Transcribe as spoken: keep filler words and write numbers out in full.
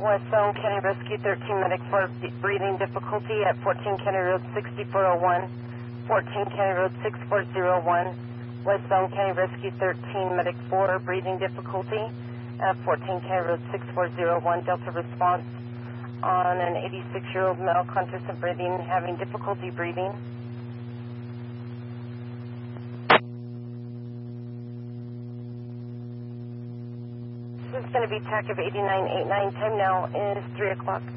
West Zone County Rescue thirteen, Medic four, breathing difficulty at fourteen County Road sixty-four oh one, fourteen County Road six four oh one. West Zone County Rescue thirteen, Medic four, breathing difficulty at fourteen County Road six four oh one. Delta response on an eighty-six-year-old male, conscious of breathing, having difficulty breathing. This is going to be T A C of eighty-nine eighty-nine. Time now is three o'clock.